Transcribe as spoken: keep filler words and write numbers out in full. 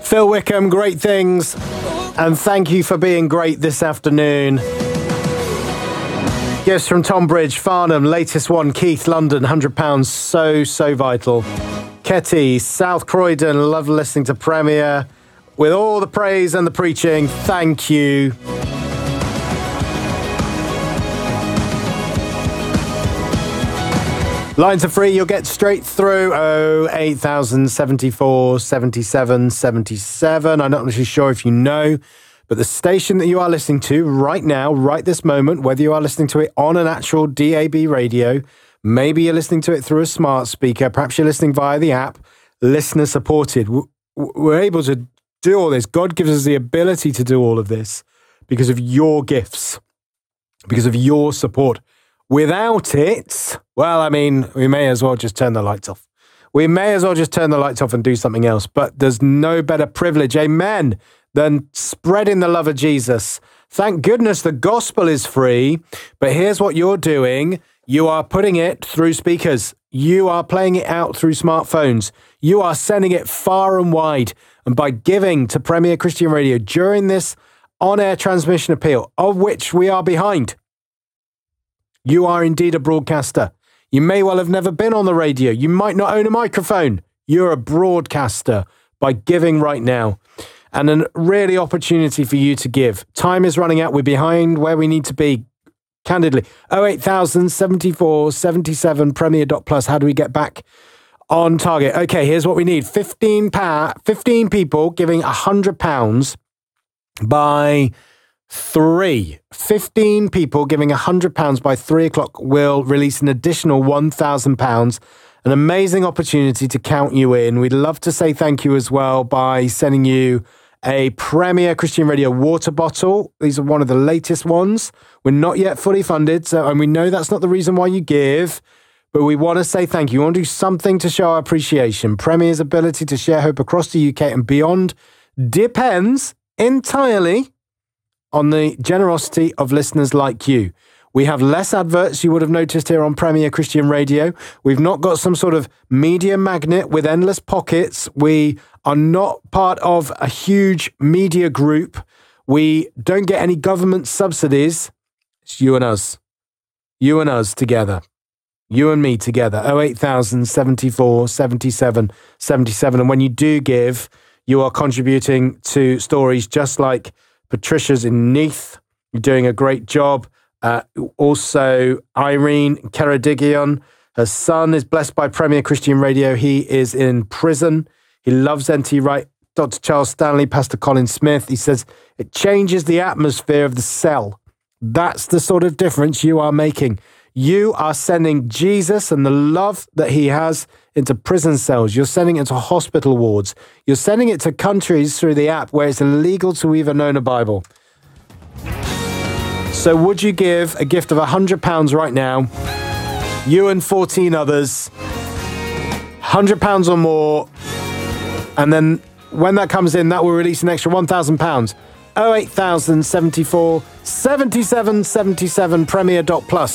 Phil Wickham, great things. And thank you for being great this afternoon. Gifts from Tom Bridge, Farnham, latest one, Keith, London, one hundred pounds, so, so vital. Ketty, South Croydon, love listening to Premier. With all the praise and the preaching, thank you. Lines are free, you'll get straight through. Oh, eight thousand seventy-four, seventy-seven, seventy-seven. I'm not actually sure if you know, but the station that you are listening to right now, right this moment, whether you are listening to it on an actual D A B radio, maybe you're listening to it through a smart speaker, perhaps you're listening via the app, listener supported. We're able to do all this. God gives us the ability to do all of this because of your gifts, because of your support. Without it, well, I mean, we may as well just turn the lights off. We may as well just turn the lights off and do something else. But there's no better privilege, amen, than spreading the love of Jesus. Thank goodness the gospel is free. But here's what you're doing. You are putting it through speakers. You are playing it out through smartphones. You are sending it far and wide. And by giving to Premier Christian Radio during this on-air transmission appeal, of which we are behind, you are indeed a broadcaster. You may well have never been on the radio. You might not own a microphone. You're a broadcaster by giving right now. And a really opportunity for you to give. Time is running out. We're behind where we need to be. Candidly. oh eight thousand seventy-four seventy-seven premier dot plus. How do we get back on target? Okay, here's what we need. fifteen, pa- fifteen people giving one hundred pounds by Three. fifteen people giving one hundred pounds by three o'clock will release an additional one thousand pounds. An amazing opportunity to count you in. We'd love to say thank you as well by sending you a Premier Christian Radio water bottle. These are one of the latest ones. We're not yet fully funded, so and we know that's not the reason why you give, but we want to say thank you. We want to do something to show our appreciation. Premier's ability to share hope across the U K and beyond depends entirely on the generosity of listeners like you. We have less adverts, you would have noticed here on Premier Christian Radio. We've not got some sort of media magnet with endless pockets. We are not part of a huge media group. We don't get any government subsidies. It's you and us. You and us together. You and me together. oh eight thousand seventy-four seventy-seven seventy-seven. And when you do give, you are contributing to stories just like Patricia's in Neath. You're doing a great job. Uh, also, Irene Keradigion, her son is blessed by Premier Christian Radio. He is in prison. He loves N T Wright. Doctor Charles Stanley, Pastor Colin Smith. He says it changes the atmosphere of the cell. That's the sort of difference you are making. You are sending Jesus and the love that he has into prison cells. You're sending it to hospital wards. You're sending it to countries through the app where it's illegal to even own a Bible. So would you give a gift of one hundred pounds right now? You and fourteen others. one hundred pounds or more. And then when that comes in, that will release an extra one thousand pounds. oh eight thousand seventy-four seventy-seven seventy-seven premier dot plus.